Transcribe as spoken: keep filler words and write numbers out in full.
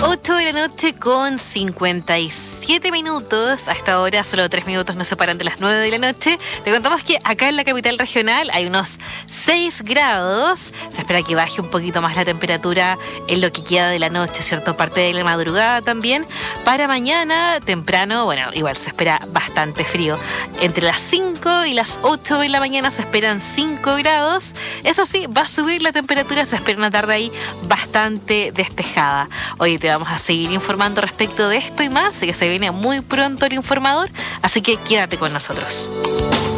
ocho de la noche con cincuenta y siete minutos. A esta hora solo tres minutos nos separan de las nueve de la noche. Te contamos que acá en la capital regional hay unos seis grados. Se espera que baje un poquito más la temperatura en lo que queda de la noche, ¿cierto? Parte de la madrugada también. Para mañana, temprano, bueno, igual se espera bastante frío. Entre las cinco y las ocho de la mañana se esperan cinco grados. Eso sí, va a subir la temperatura. Se espera una tarde ahí bastante despejada. Hoy te vamos a seguir informando respecto de esto y más, que se viene muy pronto el informador, así que quédate con nosotros.